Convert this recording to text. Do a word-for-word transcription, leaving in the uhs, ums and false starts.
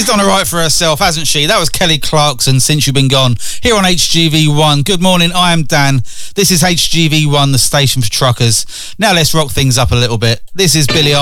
She's done all right for herself, hasn't she? That was Kelly Clarkson, Since You've Been Gone, here on H G V one. Good morning, I am Dan. This is H G V one, the station for truckers. Now let's rock things up a little bit. This is Billy